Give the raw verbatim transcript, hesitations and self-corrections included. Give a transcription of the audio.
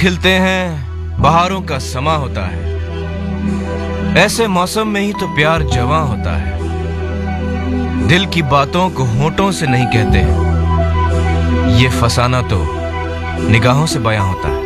खिलते हैं, बहारों का समा होता है। ऐसे मौसम में ही तो प्यार जवां होता है। दिल की बातों को होठों से नहीं कहते, ये फसाना तो निगाहों से बयां होता है।